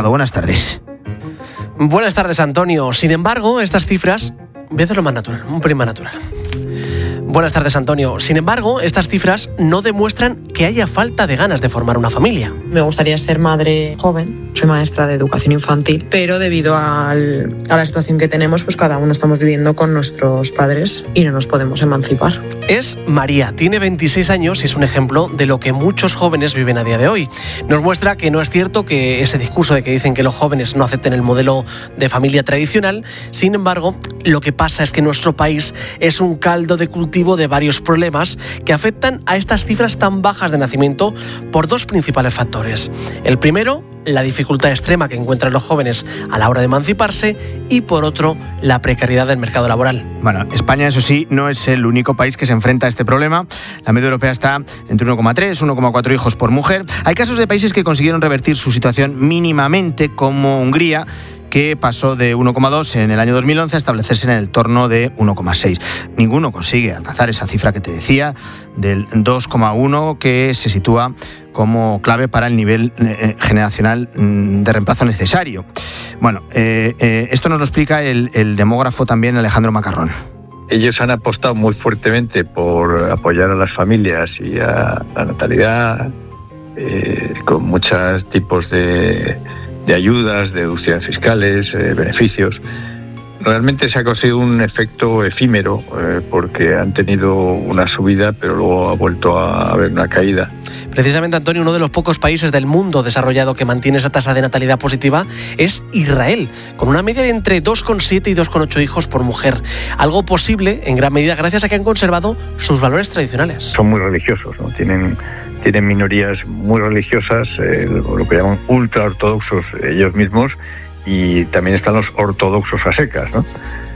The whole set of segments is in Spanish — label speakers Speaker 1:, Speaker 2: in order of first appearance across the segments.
Speaker 1: Pardo, buenas tardes.
Speaker 2: Buenas tardes, Antonio. Sin embargo, estas cifras... Voy a hacerlo más natural, un pelín más natural. Buenas tardes, Antonio. Sin embargo, estas cifras no demuestran que haya falta de ganas de formar una familia.
Speaker 3: Me gustaría ser madre joven. Soy maestra de educación infantil, pero debido a la situación que tenemos, pues cada uno estamos viviendo con nuestros padres y no nos podemos emancipar.
Speaker 2: Es María, tiene 26 años y es un ejemplo de lo que muchos jóvenes viven a día de hoy. Nos muestra que no es cierto que ese discurso de que dicen que los jóvenes no acepten el modelo de familia tradicional. Sin embargo, lo que pasa es que nuestro país es un caldo de cultivo de varios problemas que afectan a estas cifras tan bajas de nacimiento por dos principales factores. El primero, la dificultad extrema que encuentran los jóvenes a la hora de emanciparse, y por otro, la precariedad del mercado laboral.
Speaker 1: Bueno, España, eso sí, no es el único país que se enfrenta a este problema. La media europea está entre 1,3 y 1,4 hijos por mujer. Hay casos de países que consiguieron revertir su situación mínimamente, como Hungría, que pasó de 1,2 en el año 2011 a establecerse en el entorno de 1,6. Ninguno consigue alcanzar esa cifra que te decía, del 2,1, que se sitúa como clave para el nivel generacional de reemplazo necesario. Bueno, esto nos lo explica el demógrafo también Alejandro Macarrón.
Speaker 4: Ellos han apostado muy fuertemente por apoyar a las familias y a la natalidad, con muchos tipos de ayudas, deducciones fiscales, beneficios. Realmente se ha conseguido un efecto efímero, porque han tenido una subida, pero luego ha vuelto a haber una caída.
Speaker 2: Precisamente, Antonio, uno de los pocos países del mundo desarrollado que mantiene esa tasa de natalidad positiva es Israel, con una media de entre 2,7 y 2,8 hijos por mujer. Algo posible en gran medida gracias a que han conservado sus valores tradicionales.
Speaker 4: Son muy religiosos, ¿no? Tienen minorías muy religiosas, lo que llaman ultraortodoxos ellos mismos, y también están los ortodoxos a secas, ¿no?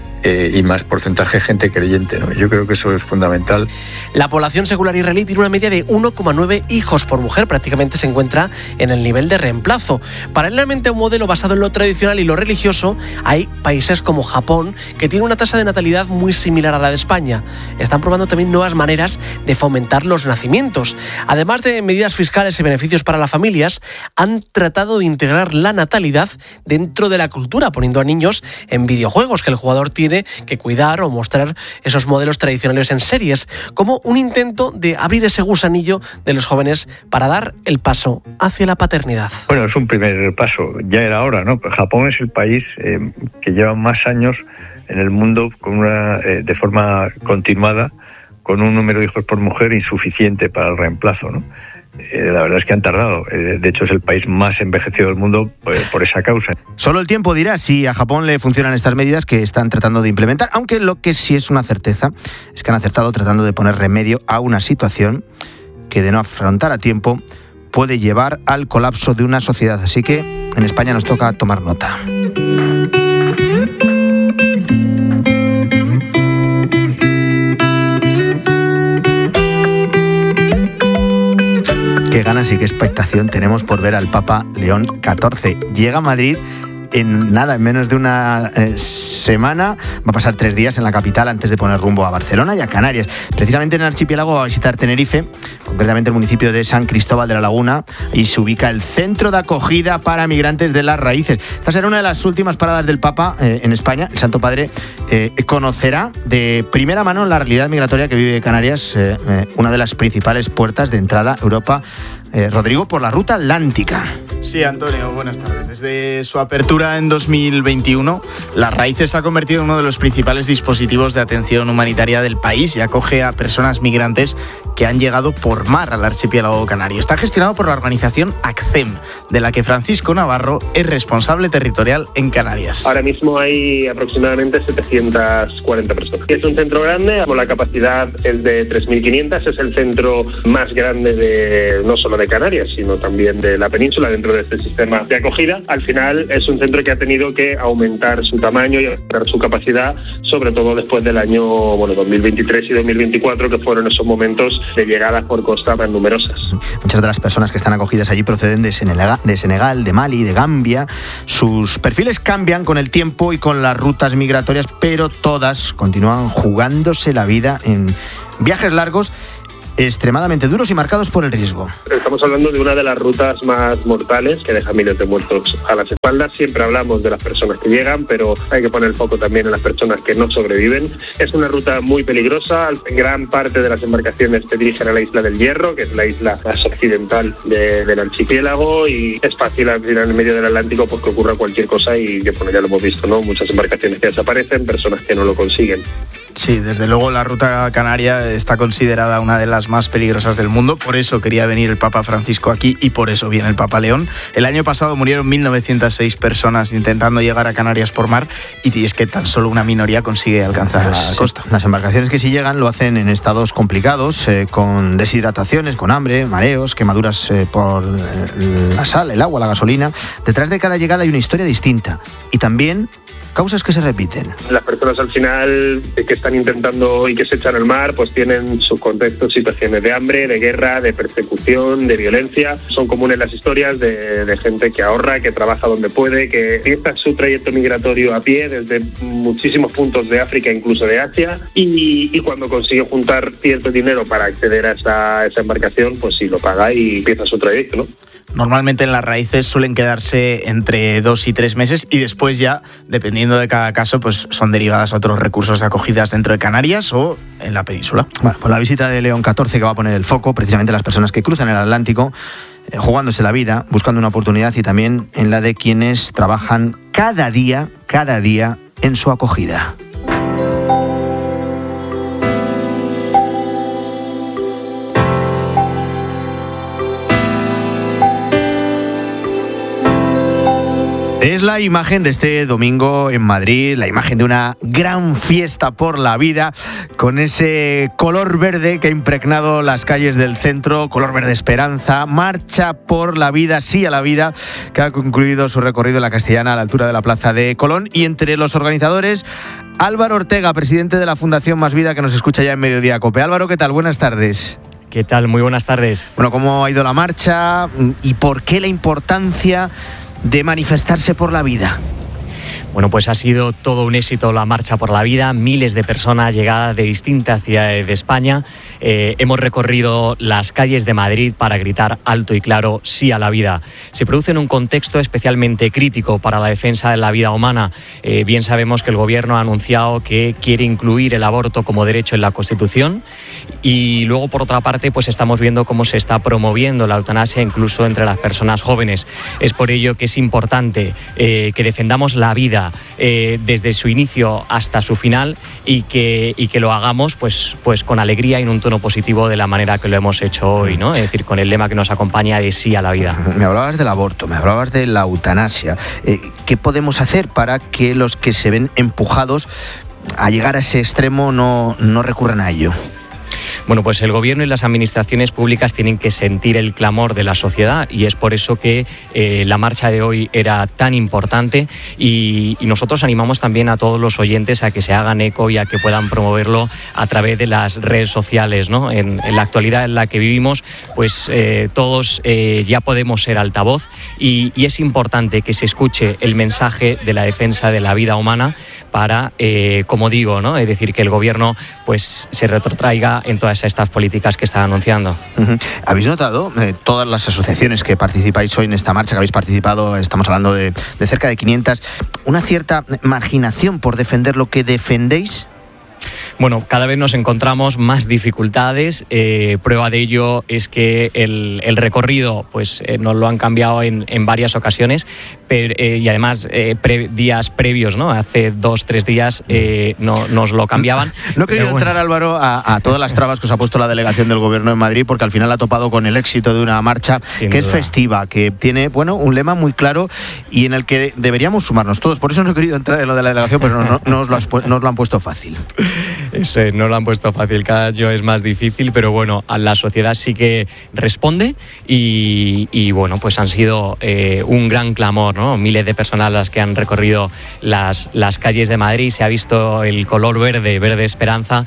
Speaker 4: Y más porcentaje de gente creyente, ¿no? Yo creo que eso es fundamental.
Speaker 2: La población secular israelí tiene una media de 1,9 hijos por mujer, prácticamente se encuentra en el nivel de reemplazo. Paralelamente a un modelo basado en lo tradicional y lo religioso, hay países como Japón, que tiene una tasa de natalidad muy similar a la de España. Están probando también nuevas maneras de fomentar los nacimientos. Además de medidas fiscales y beneficios para las familias, han tratado de integrar la natalidad dentro de la cultura, poniendo a niños en videojuegos que el jugador tiene que cuidar o mostrar esos modelos tradicionales en series, como un intento de abrir ese gusanillo de los jóvenes para dar el paso hacia la paternidad.
Speaker 4: Bueno, es un primer paso, ya era hora, ¿no? Japón es el país que lleva más años en el mundo con de forma continuada, con un número de hijos por mujer insuficiente para el reemplazo, ¿no? La verdad es que han tardado. De hecho, es el país más envejecido del mundo por esa causa.
Speaker 1: Solo el tiempo dirá si a Japón le funcionan estas medidas que están tratando de implementar, aunque lo que sí es una certeza es que han acertado tratando de poner remedio a una situación que, de no afrontar a tiempo, puede llevar al colapso de una sociedad. Así que en España nos toca tomar nota. Qué ganas y qué expectación tenemos por ver al Papa León XIV. Llega a Madrid en menos de una semana. Va a pasar 3 días en la capital antes de poner rumbo a Barcelona y a Canarias. Precisamente en el archipiélago va a visitar Tenerife, concretamente el municipio de San Cristóbal de la Laguna, y se ubica el centro de acogida para migrantes de Las Raíces. Esta será una de las últimas paradas del Papa en España. El Santo Padre conocerá de primera mano la realidad migratoria que vive Canarias, una de las principales puertas de entrada a Europa. Rodrigo, por la ruta atlántica.
Speaker 5: Sí, Antonio, buenas tardes. Desde su apertura en 2021, Las Raíces se ha convertido en uno de los principales dispositivos de atención humanitaria del país y acoge a personas migrantes que han llegado por mar al archipiélago canario. Está gestionado por la organización ACCEM, de la que Francisco Navarro es responsable territorial en Canarias.
Speaker 6: Ahora mismo hay aproximadamente 740 personas. Es un centro grande, la capacidad es de 3.500, es el centro más grande no solo de Canarias, sino también de la península dentro de este sistema de acogida. Al final es un centro que ha tenido que aumentar su tamaño y aumentar su capacidad, sobre todo después del año 2023 y 2024, que fueron esos momentos de llegadas por costa más numerosas.
Speaker 1: Muchas de las personas que están acogidas allí proceden de Senegal, de Mali, de Gambia. Sus perfiles cambian con el tiempo y con las rutas migratorias, pero todas continúan jugándose la vida en viajes largos extremadamente duros y marcados por el riesgo.
Speaker 6: Estamos hablando de una de las rutas más mortales que deja miles de muertos a las espaldas. Siempre hablamos de las personas que llegan, pero hay que poner el foco también en las personas que no sobreviven. Es una ruta muy peligrosa. Gran parte de las embarcaciones se dirigen a la isla del Hierro, que es la isla más occidental del archipiélago, y es fácil al final en medio del Atlántico pues que ocurra cualquier cosa y que ya lo hemos visto, ¿no? Muchas embarcaciones que desaparecen, personas que no lo consiguen.
Speaker 5: Sí, desde luego la ruta canaria está considerada una de las más peligrosas del mundo, por eso quería venir el Papa Francisco aquí y por eso viene el Papa León. El año pasado murieron 1.906 personas intentando llegar a Canarias por mar y es que tan solo una minoría consigue alcanzar la costa.
Speaker 1: Las embarcaciones que sí llegan lo hacen en estados complicados, con deshidrataciones, con hambre, mareos, quemaduras por la sal, el agua, la gasolina. Detrás de cada llegada hay una historia distinta y también causas que se repiten.
Speaker 6: Las personas al final que están intentando y que se echan al mar pues tienen sus contextos, situaciones de hambre, de guerra, de persecución, de violencia. Son comunes las historias de gente que ahorra, que trabaja donde puede, que empieza su trayecto migratorio a pie desde muchísimos puntos de África, incluso de Asia, y cuando consigue juntar cierto dinero para acceder a esa embarcación, pues sí lo paga y empieza su trayecto, ¿no?
Speaker 5: Normalmente en las raíces suelen quedarse entre 2 y 3 meses y después ya, dependiendo de cada caso, pues son derivadas a otros recursos de acogidas dentro de Canarias o en la península.
Speaker 1: Bueno, pues la visita de León XIV que va a poner el foco precisamente en las personas que cruzan el Atlántico, jugándose la vida, buscando una oportunidad y también en la de quienes trabajan cada día en su acogida. Es la imagen de este domingo en Madrid, la imagen de una gran fiesta por la vida, con ese color verde que ha impregnado las calles del centro, color verde esperanza, marcha por la vida, sí a la vida, que ha concluido su recorrido en la Castellana a la altura de la Plaza de Colón. Y entre los organizadores, Álvaro Ortega, presidente de la Fundación Más Vida, que nos escucha ya en Mediodía Cope. Álvaro, ¿qué tal? Buenas tardes.
Speaker 7: ¿Qué tal? Muy buenas tardes.
Speaker 1: Bueno, ¿cómo ha ido la marcha y por qué la importancia de manifestarse por la vida?
Speaker 7: Bueno, pues ha sido todo un éxito la Marcha por la Vida, miles de personas llegadas de distintas ciudades de España. Hemos recorrido las calles de Madrid para gritar alto y claro sí a la vida. Se produce en un contexto especialmente crítico para la defensa de la vida humana. Bien sabemos que el Gobierno ha anunciado que quiere incluir el aborto como derecho en la Constitución y luego, por otra parte, pues estamos viendo cómo se está promoviendo la eutanasia incluso entre las personas jóvenes. Es por ello que es importante que defendamos la vida desde su inicio hasta su final y que lo hagamos pues con alegría y en un tono positivo de la manera que lo hemos hecho hoy, ¿no? Es decir, con el lema que nos acompaña de sí a la vida.
Speaker 1: Me hablabas del aborto, me hablabas de la eutanasia. ¿Qué podemos hacer para que los que se ven empujados a llegar a ese extremo no recurran a ello?
Speaker 7: Bueno, pues el Gobierno y las administraciones públicas tienen que sentir el clamor de la sociedad y es por eso que la marcha de hoy era tan importante y nosotros animamos también a todos los oyentes a que se hagan eco y a que puedan promoverlo a través de las redes sociales, ¿no? En la actualidad en la que vivimos, pues todos ya podemos ser altavoz y es importante que se escuche el mensaje de la defensa de la vida humana para, como digo, ¿no? Es decir, que el Gobierno pues se retrotraiga en todas estas políticas que está anunciando.
Speaker 1: ¿Habéis notado, todas las asociaciones que participáis hoy en esta marcha, que habéis participado, estamos hablando de cerca de 500, una cierta marginación por defender lo que defendéis?
Speaker 7: Bueno, cada vez nos encontramos más dificultades. Prueba de ello es que el recorrido pues nos lo han cambiado en varias ocasiones y además días previos, ¿no? Hace 2-3 días nos lo cambiaban.
Speaker 1: No he querido entrar, Álvaro, a todas las trabas que os ha puesto la delegación del Gobierno de Madrid, porque al final ha topado con el éxito de una marcha que es festiva, que tiene un lema muy claro y en el que deberíamos sumarnos todos. Por eso no he querido entrar en lo de la delegación, pero no os lo han puesto fácil.
Speaker 7: Eso no lo han puesto fácil, cada año es más difícil, pero bueno, a la sociedad sí que responde y bueno, pues han sido un gran clamor, ¿no? Miles de personas las que han recorrido las calles de Madrid, se ha visto el color verde esperanza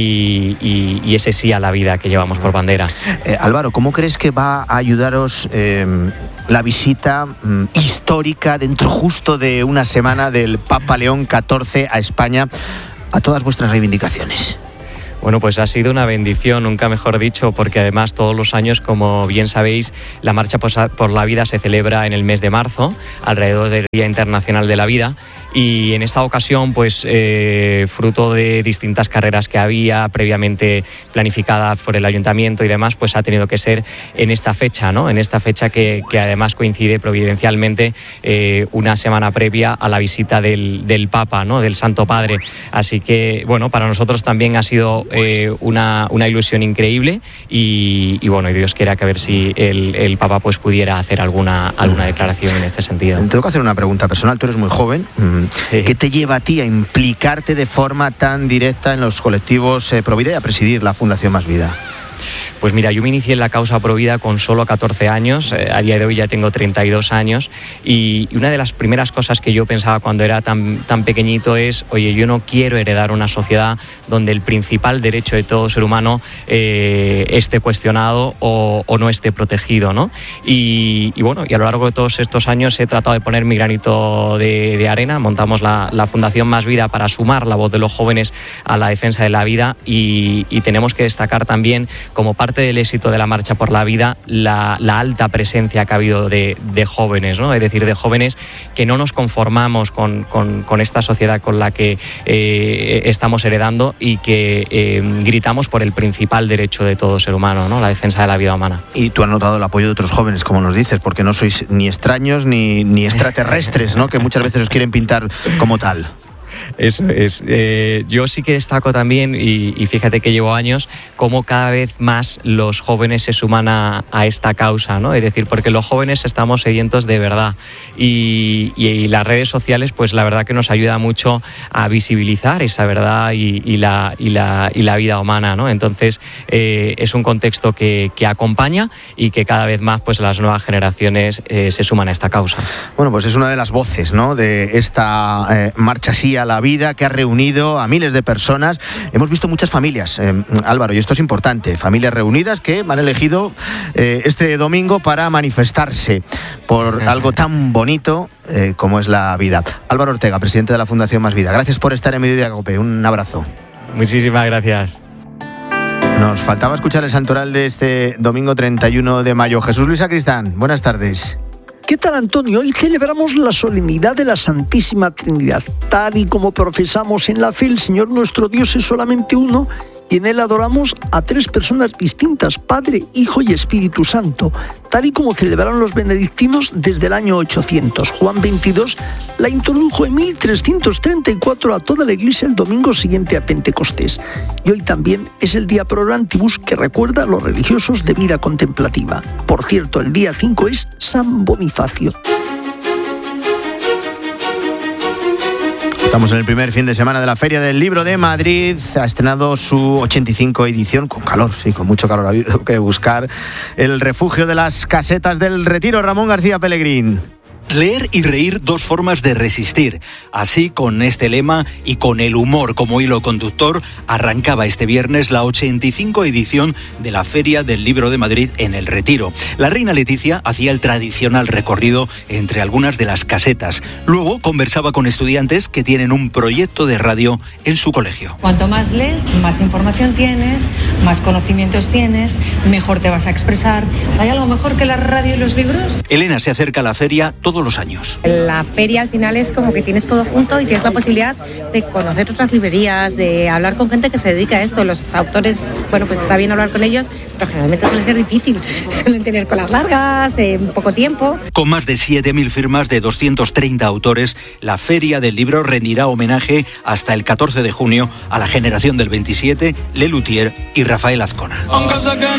Speaker 7: y ese sí a la vida que llevamos por bandera.
Speaker 1: Álvaro, ¿cómo crees que va a ayudaros la visita histórica dentro justo de una semana del Papa León XIV a España a todas vuestras reivindicaciones?
Speaker 7: Bueno, pues ha sido una bendición, nunca mejor dicho, porque además todos los años, como bien sabéis, la Marcha por la Vida se celebra en el mes de marzo, alrededor del Día Internacional de la Vida, y en esta ocasión, pues fruto de distintas carreras que había previamente planificadas por el Ayuntamiento y demás, pues ha tenido que ser en esta fecha, ¿no? En esta fecha que además coincide providencialmente una semana previa a la visita del Papa, ¿no? Del Santo Padre. Así que, bueno, para nosotros también ha sido una ilusión increíble y bueno, y Dios quiera que a ver si el Papa pues pudiera hacer alguna declaración en este sentido.
Speaker 1: Tengo que hacer una pregunta personal, tú eres muy joven. Sí. ¿Qué te lleva a ti a implicarte de forma tan directa en los colectivos Provida y a presidir la Fundación Más Vida?
Speaker 7: Pues mira, yo me inicié en la causa Provida con solo 14 años, a día de hoy ya tengo 32 años y una de las primeras cosas que yo pensaba cuando era tan pequeñito es, oye, yo no quiero heredar una sociedad donde el principal derecho de todo ser humano esté cuestionado o no esté protegido, ¿no? Y bueno, y a lo largo de todos estos años he tratado de poner mi granito de arena, montamos la Fundación Más Vida para sumar la voz de los jóvenes a la defensa de la vida y tenemos que destacar también como parte del éxito de la Marcha por la Vida la alta presencia que ha habido de jóvenes, ¿no? Es decir, de jóvenes que no nos conformamos con esta sociedad con la que estamos heredando y que gritamos por el principal derecho de todo ser humano, ¿no? La defensa de la vida humana.
Speaker 1: Y tú has notado el apoyo de otros jóvenes, como nos dices, porque no sois ni extraños ni extraterrestres, ¿no? Que muchas veces os quieren pintar como tal.
Speaker 7: Eso es. Yo sí que destaco también, y fíjate que llevo años, cómo cada vez más los jóvenes se suman a esta causa, ¿no? Es decir, porque los jóvenes estamos sedientos de verdad y las redes sociales, pues la verdad que nos ayuda mucho a visibilizar esa verdad y la vida humana, ¿no? Entonces, es un contexto que acompaña y que cada vez más pues las nuevas generaciones se suman a esta causa.
Speaker 1: Bueno, pues es una de las voces, ¿no? De esta marcha sí a la vida que ha reunido a miles de personas. Hemos visto muchas familias, Álvaro, y esto es importante, familias reunidas que han elegido este domingo para manifestarse por algo tan bonito como es la vida. Álvaro Ortega, presidente de la Fundación Más Vida, gracias por estar en Mediodía Cope, un abrazo.
Speaker 7: Muchísimas gracias.
Speaker 1: Nos faltaba escuchar el santoral de este domingo 31 de mayo. Jesús Luis Sacristán, buenas tardes.
Speaker 8: ¿Qué tal, Antonio? Hoy celebramos la solemnidad de la Santísima Trinidad. Tal y como profesamos en la fe, el Señor nuestro Dios es solamente uno y en Él adoramos a tres personas distintas, Padre, Hijo y Espíritu Santo, tal y como celebraron los benedictinos desde el año 800. Juan 22 la introdujo en 1334 a toda la Iglesia el domingo siguiente a Pentecostés. Y hoy también es el día pro orantibus que recuerda a los religiosos de vida contemplativa. Por cierto, el día 5 es San Bonifacio.
Speaker 1: Estamos en el primer fin de semana de la Feria del Libro de Madrid. Ha estrenado su 85 edición con calor, sí, con mucho calor. Ha habido que buscar el refugio de las casetas del Retiro. Ramón García Pellegrín.
Speaker 9: Leer y reír, dos formas de resistir. Así, con este lema y con el humor como hilo conductor, arrancaba este viernes la 85 edición de la Feria del Libro de Madrid en el Retiro. La reina Leticia hacía el tradicional recorrido entre algunas de las casetas. Luego conversaba con estudiantes que tienen un proyecto de radio en su colegio.
Speaker 10: Cuanto más lees, más información tienes, más conocimientos tienes, mejor te vas a expresar. ¿Hay algo mejor que la radio y los libros?
Speaker 9: Elena se acerca a la feria todos los años.
Speaker 11: La feria al final es como que tienes todo junto y tienes la posibilidad de conocer otras librerías, de hablar con gente que se dedica a esto. Los autores, bueno, pues está bien hablar con ellos, pero generalmente suele ser difícil. Suelen tener colas largas, poco tiempo.
Speaker 9: Con más de 7.000 firmas de 230 autores, la Feria del Libro rendirá homenaje hasta el 14 de junio a la generación del 27, Lelutier y Rafael Azcona.